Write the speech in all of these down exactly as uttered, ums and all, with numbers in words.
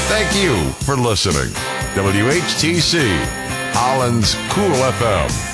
Thank you for listening. W H T C, Holland's Cool F M.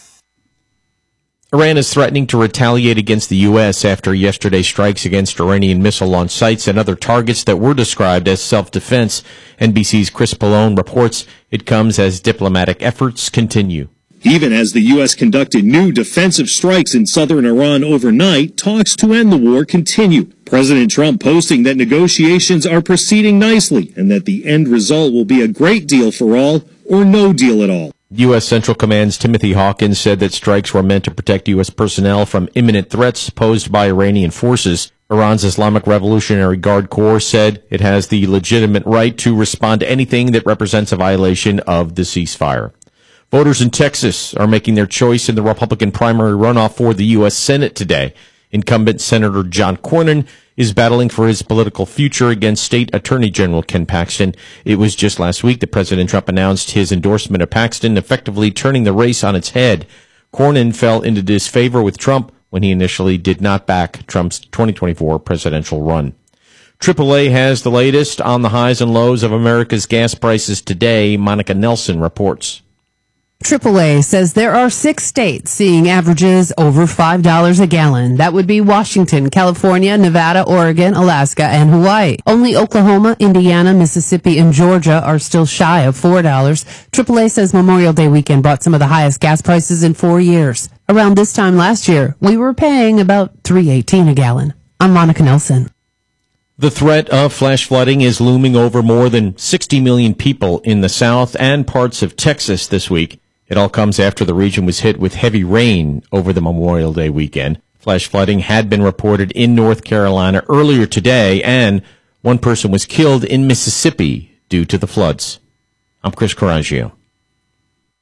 Iran is threatening to retaliate against the U S after yesterday's strikes against Iranian missile launch sites and other targets that were described as self-defense. N B C's Chris Pallone reports it comes as diplomatic efforts continue. Even as the U S conducted new defensive strikes in southern Iran overnight, talks to end the war continue. President Trump posting that negotiations are proceeding nicely and that the end result will be a great deal for all or no deal at all. U S. Central Command's Timothy Hawkins said that strikes were meant to protect U S personnel from imminent threats posed by Iranian forces. Iran's Islamic Revolutionary Guard Corps said it has the legitimate right to respond to anything that represents a violation of the ceasefire. Voters in Texas are making their choice in the Republican primary runoff for the U S. Senate today. Incumbent Senator John Cornyn is battling for his political future against State Attorney General Ken Paxton. It was just last week that President Trump announced his endorsement of Paxton, effectively turning the race on its head. Cornyn fell into disfavor with Trump when he initially did not back Trump's twenty twenty-four presidential run. triple A has the latest on the highs and lows of America's gas prices today. Monica Nelson reports. triple A says there are six states seeing averages over five dollars a gallon. That would be Washington, California, Nevada, Oregon, Alaska, and Hawaii. Only Oklahoma, Indiana, Mississippi, and Georgia are still shy of four dollars. triple A says Memorial Day weekend brought some of the highest gas prices in four years. Around this time last year, we were paying about three eighteen a gallon. I'm Monica Nelson. The threat of flash flooding is looming over more than sixty million people in the South and parts of Texas this week. It all comes after the region was hit with heavy rain over the Memorial Day weekend. Flash flooding had been reported in North Carolina earlier today, and one person was killed in Mississippi due to the floods. I'm Chris Coraggio.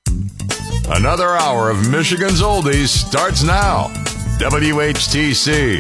Another hour of Michigan's Oldies starts now. W H T C.